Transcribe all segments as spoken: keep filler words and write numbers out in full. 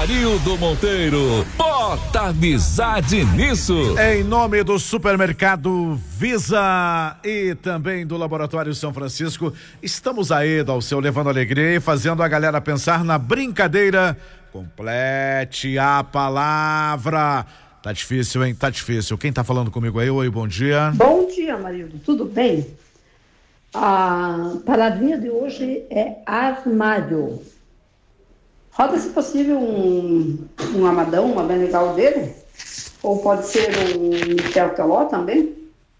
Amarildo Monteiro, bota amizade nisso. Em nome do Supermercado Visa e também do Laboratório São Francisco, estamos aí, Dalceu, levando alegria e fazendo a galera pensar na brincadeira. Complete a palavra. Tá difícil, hein? Tá difícil. Quem tá falando comigo aí? Oi, bom dia. Bom dia, Amarildo. Tudo bem? A palavrinha de hoje é armário. Roda, se possível, um, um amadão, uma bem legal dele. Ou pode ser um Michel Teló também.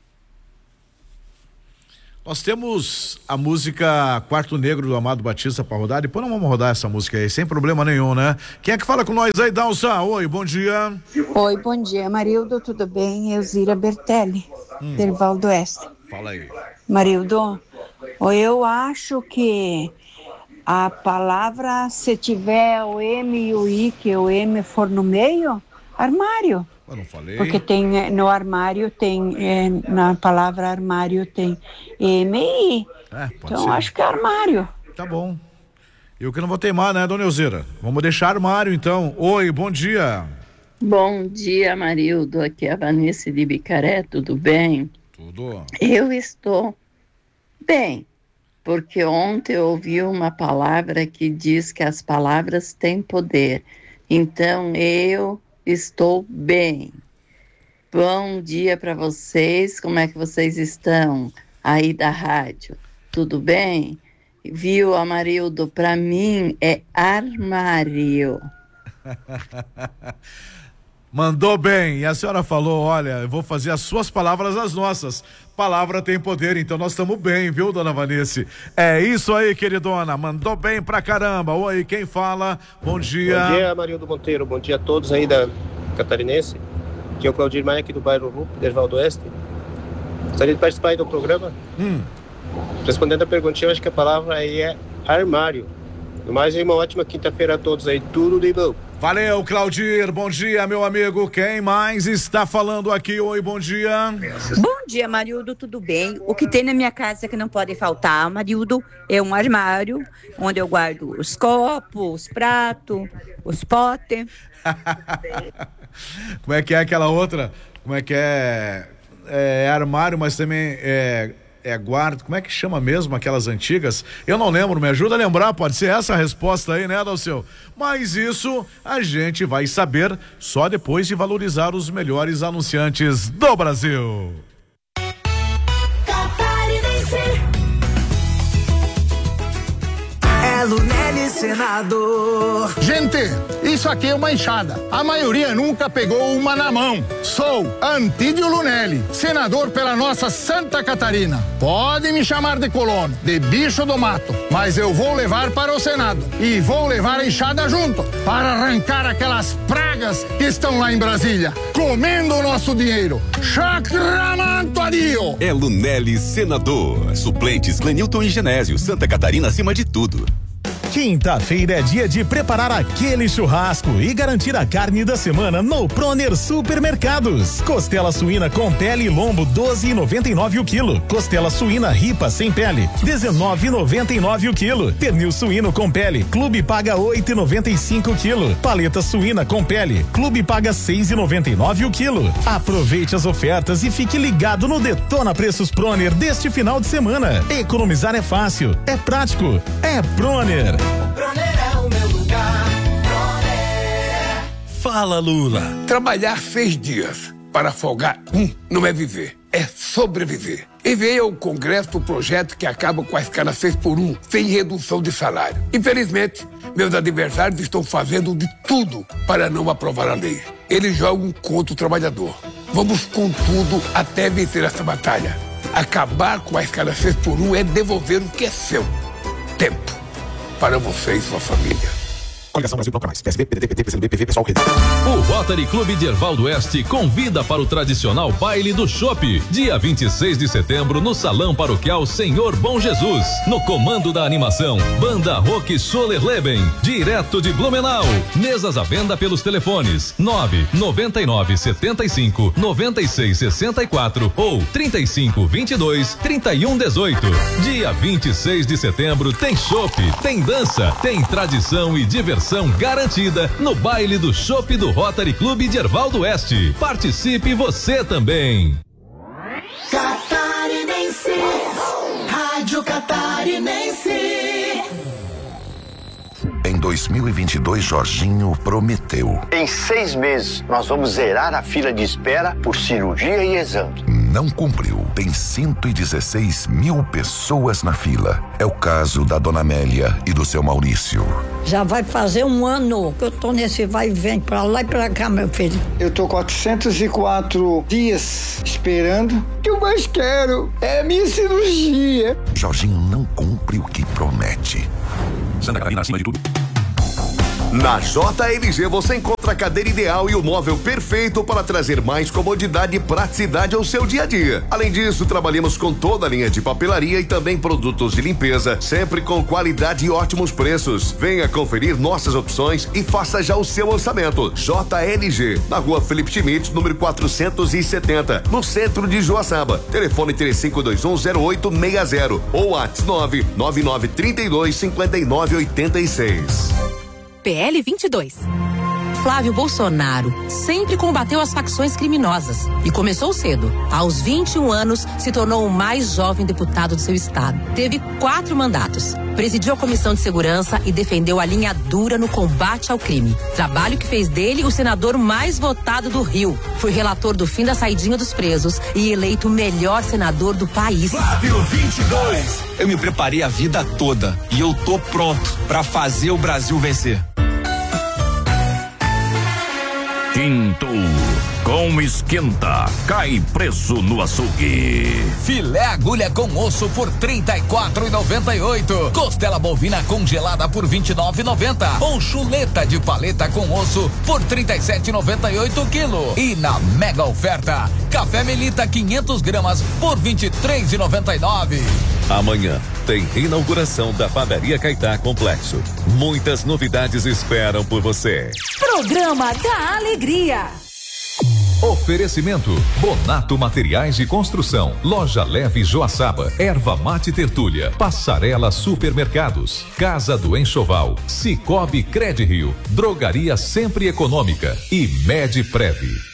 Nós temos a música Quarto Negro do Amado Batista para rodar. Depois não vamos rodar essa música aí, sem problema nenhum, né? Quem é que fala com nós aí, Dalsa? Oi, bom dia. Oi, bom dia, Marildo, tudo bem? Elzira Bertelli, hum. Derval do Oeste. Fala aí. Marildo, eu acho que a palavra, se tiver o M e o I, que o M for no meio, armário. Eu não falei. Porque tem, no armário tem, é, na palavra armário tem M e I. É, pode então ser. Acho que é armário. Tá bom. Eu que não vou teimar, né, dona Elzira? Vamos deixar armário, então. Oi, bom dia. Bom dia, Marildo. Aqui é a Vanessa de Bicaré, tudo bem? Tudo. Eu estou bem, porque ontem eu ouvi uma palavra que diz que as palavras têm poder. Então, eu estou bem. Bom dia para vocês. Como é que vocês estão aí da rádio? Tudo bem? Viu, Amarildo? Para mim é armário. Mandou bem. E a senhora falou, olha, eu vou fazer as suas palavras as nossas. Palavra tem poder, então nós estamos bem, viu, dona Vanessa? É isso aí, queridona. Mandou bem pra caramba. Oi, quem fala? Bom dia. Bom dia, Amarildo Monteiro. Bom dia a todos aí da Catarinense. Aqui é o Claudir Maia, aqui do bairro Rup, Derval do Oeste. Gostaria de participar aí do programa. Hum. Respondendo a perguntinha, eu acho que a palavra aí é armário. No mais, uma ótima quinta-feira a todos aí. Tudo de bom. Valeu, Claudir. Bom dia, meu amigo. Quem mais está falando aqui? Oi, bom dia. Bom dia, Marildo. Tudo bem? O que tem na minha casa que não pode faltar, Marildo, é um armário onde eu guardo os copos, os pratos, os potes. Como é que é aquela outra? Como é que é? É armário, mas também é... É guarda, como é que chama mesmo aquelas antigas? Eu não lembro, me ajuda a lembrar, pode ser essa a resposta aí, né, Dalceu? Mas isso a gente vai saber só depois de valorizar os melhores anunciantes do Brasil. É Lunelli Senador. Gente, isso aqui é uma enxada. A maioria nunca pegou uma na mão. Sou Antídio Lunelli, senador pela nossa Santa Catarina. Pode me chamar de colono, de bicho do mato, mas eu vou levar para o Senado e vou levar a enxada junto para arrancar aquelas pragas que estão lá em Brasília, comendo o nosso dinheiro. Chacramanto adio! É Lunelli Senador. Suplentes Clenilton e Genésio. Santa Catarina acima de tudo. Quinta-feira é dia de preparar aquele churrasco e garantir a carne da semana no Proner Supermercados. Costela suína com pele e lombo doze e noventa e nove o quilo. Costela suína ripa sem pele dezenove e noventa e nove o quilo. Pernil suíno com pele Clube paga oito e noventa e cinco o quilo. Paleta suína com pele Clube paga seis e noventa e nove o quilo. Aproveite as ofertas e fique ligado no Detona Preços Proner deste final de semana. Economizar é fácil, é prático, é Proner. Proner é o meu lugar. Proner. Fala, Lula. Trabalhar seis dias para folgar um não é viver, é sobreviver. Enviei ao Congresso o projeto que acaba com a escala seis por um, sem redução de salário. Infelizmente, meus adversários estão fazendo de tudo para não aprovar a lei. Eles jogam contra o trabalhador. Vamos com tudo até vencer essa batalha. Acabar com a escala seis por um é devolver o que é seu. Tempo. Para você e sua família. Coligação Brasil Bloco Mais, P S B, P D T, P T, P C do B, P V, Pessoal Rede. O Rotary Clube de Erval do Oeste convida para o tradicional baile do Chopp, dia vinte e seis de setembro, no Salão Paroquial Senhor Bom Jesus. No comando da animação, Banda Rock Solerleben, direto de Blumenau. Mesas à venda pelos telefones nove nove nove sete cinco nove seis seis quatro ou trinta e cinco, vinte e dois, trinta e um, dezoito. Dia vinte e seis de setembro tem chopp, tem dança, tem tradição e diversão diversão garantida no baile do Chopp do Rotary Clube de Erval do Oeste. Participe você também. Catarinense, Rádio Catarinense. Em dois mil e vinte e dois, Jorginho prometeu. Em seis meses, nós vamos zerar a fila de espera por cirurgia e exame. Não cumpriu. Tem cento e dezesseis mil pessoas na fila. É o caso da dona Amélia e do seu Maurício. Já vai fazer um ano que eu tô nesse vai e vem pra lá e pra cá, meu filho. Eu tô quatrocentos e quatro dias esperando. O que eu mais quero é a minha cirurgia. Jorginho não cumpre o que promete. Santa Catarina acima de tudo. Na J L G você encontra a cadeira ideal e o móvel perfeito para trazer mais comodidade e praticidade ao seu dia a dia. Além disso, trabalhamos com toda a linha de papelaria e também produtos de limpeza, sempre com qualidade e ótimos preços. Venha conferir nossas opções e faça já o seu orçamento. J L G, na rua Felipe Schmidt, número quatrocentos e setenta, no centro de Joaçaba. Telefone três cinco dois um zero oito seis zero ou WhatsApp nove nove nove três dois cinco nove oito seis. P L vinte e dois. Flávio Bolsonaro sempre combateu as facções criminosas e começou cedo. Aos vinte e um anos, se tornou o mais jovem deputado do seu estado. Teve quatro mandatos. Presidiu a Comissão de Segurança e defendeu a linha dura no combate ao crime. Trabalho que fez dele o senador mais votado do Rio. Foi relator do fim da saidinha dos presos e eleito o melhor senador do país. Flávio vinte e dois. Eu me preparei a vida toda e eu tô pronto pra fazer o Brasil vencer. Quinto, com esquenta, cai preço no açougue. Filé agulha com osso por trinta e quatro reais e noventa e oito centavos. Costela bovina congelada por vinte e nove reais e noventa centavos. Ou chuleta de paleta com osso por trinta e sete reais e noventa e oito centavos quilo. E na mega oferta, café Melita quinhentas gramas por vinte e três reais e noventa e nove centavos. Amanhã tem inauguração da Padaria Caetá Complexo. Muitas novidades esperam por você. Programa da Alegria. Oferecimento: Bonato Materiais de Construção, Loja Leve Joaçaba, Erva Mate Tertúlia, Passarela Supermercados, Casa do Enxoval, Cicobi Credirio, Drogaria Sempre Econômica e Medprev.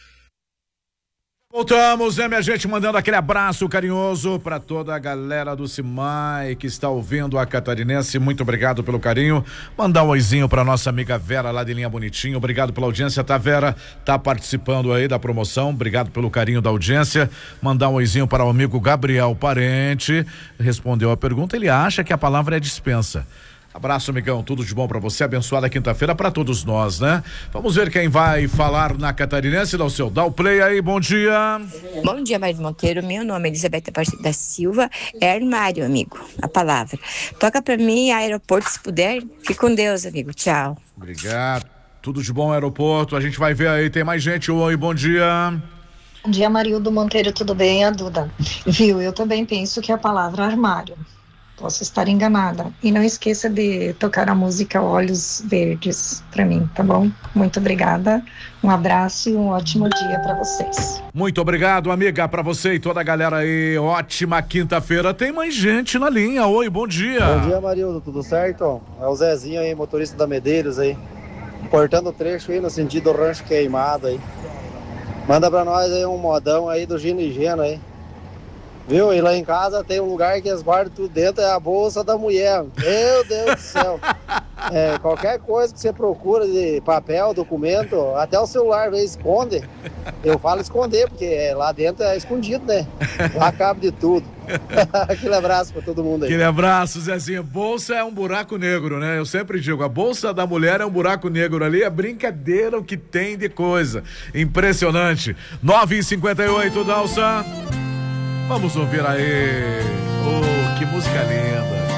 Voltamos, né, minha gente, mandando aquele abraço carinhoso para toda a galera do Cimai que está ouvindo a Catarinense. Muito obrigado pelo carinho. Mandar um oizinho para nossa amiga Vera lá de Linha Bonitinho. Obrigado pela audiência, tá, Vera? Tá participando aí da promoção. Obrigado pelo carinho da audiência. Mandar um oizinho para o amigo Gabriel Parente. Respondeu a pergunta, ele acha que a palavra é dispensa. Abraço, amigão, tudo de bom pra você, abençoada quinta-feira pra todos nós, né? Vamos ver quem vai falar na Catarinense, dá o seu, dá o play aí, bom dia. Bom dia, Mário Monteiro, meu nome é Elizabeth Aparecida da Silva, é armário, amigo, a palavra. Toca pra mim, aeroporto, se puder, fique com Deus, amigo, tchau. Obrigado, tudo de bom, aeroporto, a gente vai ver aí, tem mais gente, oi, bom dia. Bom dia, Marildo Monteiro, tudo bem? A Duda. Viu, eu também penso que a palavra armário. Posso estar enganada. E não esqueça de tocar a música Olhos Verdes para mim, tá bom? Muito obrigada. Um abraço e um ótimo dia para vocês. Muito obrigado, amiga, para você e toda a galera aí. Ótima quinta-feira. Tem mais gente na linha. Oi, bom dia. Bom dia, Marildo. Tudo certo? É o Zezinho aí, motorista da Medeiros aí. Cortando o trecho aí no sentido do Rancho Queimado aí. Manda pra nós aí um modão aí do Gino e Geno aí. Viu? E lá em casa tem um lugar que eles guardam tudo dentro, é a bolsa da mulher. Meu Deus do céu. É, qualquer coisa que você procura de papel, documento, até o celular às vezes esconde. Eu falo esconder, porque lá dentro é escondido, né? Lá cabe de tudo. Aquele abraço pra todo mundo aí. Aquele abraço, Zezinho. Bolsa é um buraco negro, né? Eu sempre digo, a bolsa da mulher é um buraco negro ali, é brincadeira o que tem de coisa. Impressionante. nove e cinquenta e oito, Dalsa. Vamos ouvir aí. Oh, que música linda.